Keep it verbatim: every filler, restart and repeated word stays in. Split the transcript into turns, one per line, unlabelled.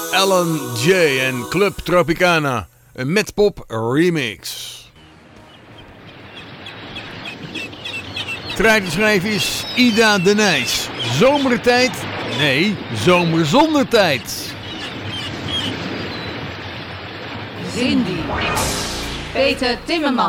Alan J. en Club Tropicana. Een Metpop remix. Treiterschrijf is Ida de Nijs. Zomertijd? Nee, zomer zonder tijd.
Cindy. Peter Timmerman.